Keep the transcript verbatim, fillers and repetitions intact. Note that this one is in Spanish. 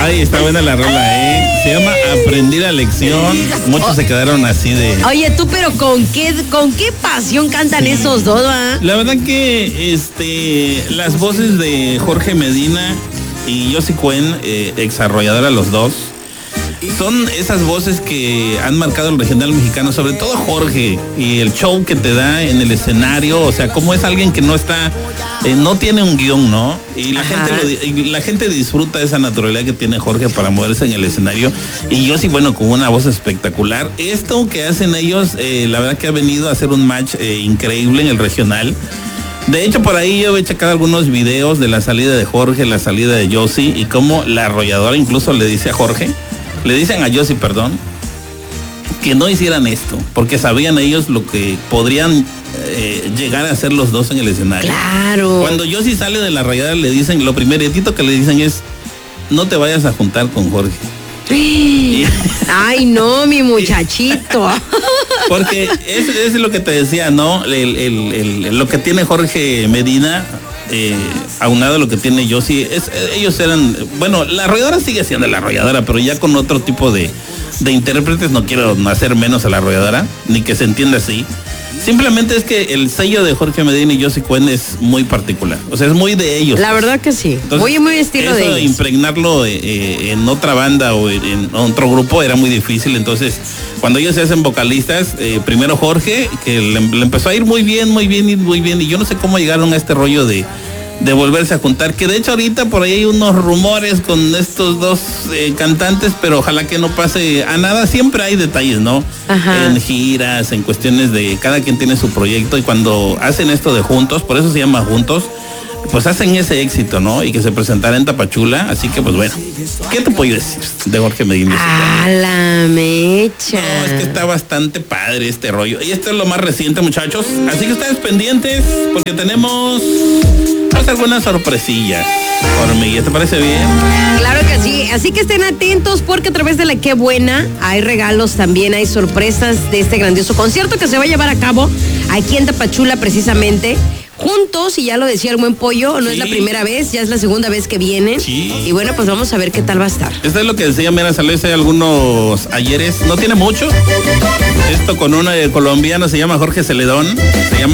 Ay, está buena la rola, ¿eh? Se llama Aprendí la lección. Muchos oh. se quedaron así de... Oye, tú, pero ¿con qué, con qué pasión cantan sí. esos dos, ¿va? La verdad que este, las voces de Jorge Medina y Josie Cuen, eh, exarrolladora los dos, son esas voces que han marcado el regional mexicano, sobre todo Jorge, y el show que te da en el escenario, o sea, como es alguien que no está, eh, no tiene un guión, ¿no? Y la gente, lo, y la gente disfruta de esa naturalidad que tiene Jorge para moverse en el escenario, y yo sí, bueno, con una voz espectacular. Esto que hacen ellos, eh, la verdad que ha venido a hacer un match eh, increíble en el regional. De hecho, por ahí yo he checado algunos videos de la salida de Jorge, la salida de Josie, y cómo la arrolladora incluso le dice a Jorge, le dicen a Josie, perdón, que no hicieran esto, porque sabían ellos lo que podrían eh, llegar a hacer los dos en el escenario. Claro. Cuando Josie sale de la rayada, le dicen, lo primeritito que le dicen es, no te vayas a juntar con Jorge. Y... Ay, no, mi muchachito. Porque es, es lo que te decía, ¿no? El, el, el, lo que tiene Jorge Medina, eh, aunado a lo que tiene Josie, es, ellos eran, bueno, la arrolladora sigue siendo la arrolladora, pero ya con otro tipo de, de intérpretes. No quiero hacer menos a la arrolladora, ni que se entienda así. Simplemente es que el sello de Jorge Medina y Josie Cuen es muy particular. O sea, es muy de ellos. La verdad que sí. Entonces, muy, muy estilo eso de ellos. Impregnarlo eh, en otra banda o en, en otro grupo era muy difícil. Entonces, cuando ellos se hacen vocalistas, eh, primero Jorge, que le, le empezó a ir muy bien, muy bien y muy bien. Y yo no sé cómo llegaron a este rollo de... de volverse a juntar, que de hecho ahorita por ahí hay unos rumores con estos dos eh, cantantes, pero ojalá que no pase a nada. Siempre hay detalles, ¿no? Ajá. En giras, en cuestiones de cada quien tiene su proyecto, y cuando hacen esto de juntos, por eso se llama juntos, pues hacen ese éxito, ¿no? Y que se presentará en Tapachula. Así que pues bueno, ¿qué te puedo decir de Jorge Medina? A la mecha. No, es que está bastante padre este rollo. Y esto es lo más reciente, muchachos. Así que ustedes pendientes, porque tenemos pues algunas sorpresillas. Hormiga, ¿te parece bien? Claro que sí. Así que estén atentos, porque a través de la Qué Buena hay regalos, también hay sorpresas de este grandioso concierto que se va a llevar a cabo aquí en Tapachula, precisamente. Juntos, y ya lo decía el buen Pollo, no sí. es la primera vez, ya es la segunda vez que vienen. Sí. Y bueno, pues vamos a ver qué tal va a estar. Esto es lo que decía, mira, salió hace algunos ayeres, no tiene mucho. Esto con una colombiana, se llama Jorge Celedón, se llama